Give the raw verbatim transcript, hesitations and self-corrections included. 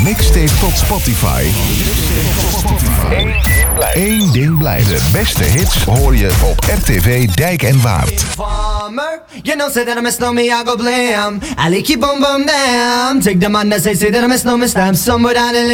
mixtape tot Spotify. Eén ding blijft. De beste hits hoor je op R T V Dijk en Waard. You know, say that I miss no me, I go blam. I like you boom boom damn. Take the man that say, say that I miss no me, stamp somewhere down the